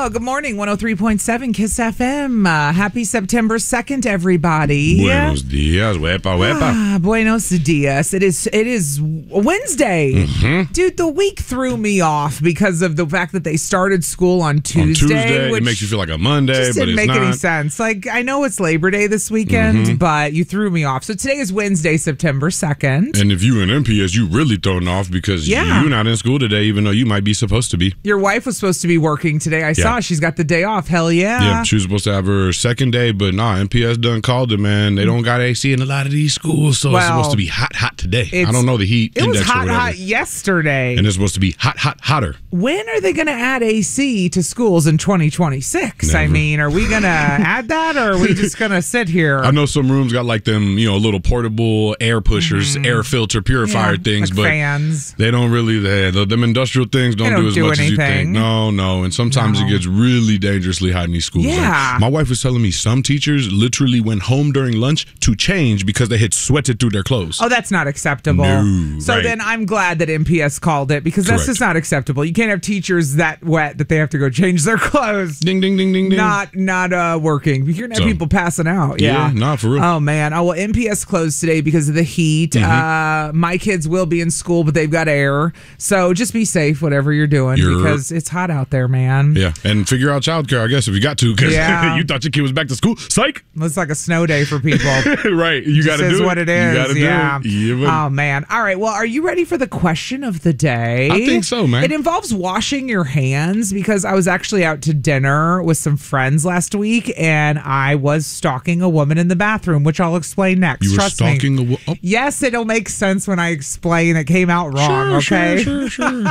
Oh, good morning. 103.7 KISS FM. Happy September 2nd, everybody. Buenos dias. Wepa. Buenos dias. It is Wednesday. Mm-hmm. Dude, the week threw me off because of the fact that they started school on Tuesday. It makes you feel like a Monday, just but didn't it's make any not. sense. Like, I know it's Labor Day this weekend, but you threw me off. So today is Wednesday, September 2nd. And if you in MPS, you really thrown off because you're not in school today, even though you might be supposed to be. Your wife was supposed to be working today. I saw she's got the day off. Hell yeah. Yeah, she was supposed to have her second day, but MPS done called her, man. They don't got AC in a lot of these schools, so it's supposed to be hot today. I don't know the heat index was hot, or whatever. hot yesterday. And it's supposed to be hotter. When are they going to add AC to schools in 2026? Never. I mean, are we going to add that, or are we just going to sit here? I know some rooms got like them, little portable air pushers, air filter purifier things, like but fans. they don't really. Them industrial things don't do as much as you think. No, and sometimes it gets really dangerously hot in these schools. Yeah. Like, my wife was telling me some teachers literally went home during lunch to change because they had sweated through their clothes. Oh, that's not acceptable. No, so right. then I'm glad that MPS called it, because that's just not acceptable. You can't have teachers that wet that they have to go change their clothes. Ding, ding, ding, ding, ding. Not working. You're going to have people passing out. Yeah, not for real. Oh, man. Oh, well, MPS closed today because of the heat. My kids will be in school, but they've got air. So just be safe, whatever you're doing, because it's hot out there, man. Yeah, and figure out childcare, I guess, if you got to, because you thought your kid was back to school. Psych! It's like a snow day for people. Right. You got to do it. What it is. You got to do it. Yeah, oh, man. All right. Well, are you ready for the question of the day? I think so, man. It involves washing your hands, because I was actually out to dinner with some friends last week, and I was stalking a woman in the bathroom, which I'll explain next. You were Trust me. stalking a woman? Oh. Yes, it'll make sense when I explain. It came out wrong, okay? Sure.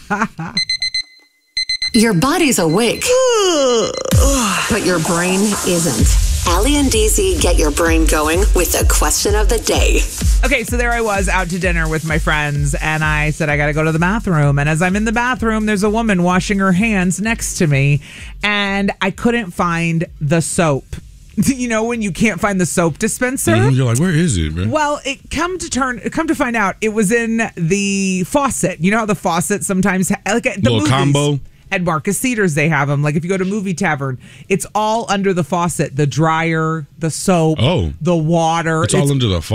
Your body's awake, but your brain isn't. Allie and DZ get your brain going with the question of the day. Okay, so there I was out to dinner with my friends, and I said, I got to go to the bathroom. And as I'm in the bathroom, there's a woman washing her hands next to me, and I couldn't find the soap. You know, when you can't find the soap dispenser? You're like, where is it, man? Well, come to find out, it was in the faucet. You know how the faucet sometimes, like at the little movies, combo. At Marcus Cedars, they have them. Like if you go to Movie Tavern, it's all under the faucet. The dryer, the soap, the water. It's all under the faucet.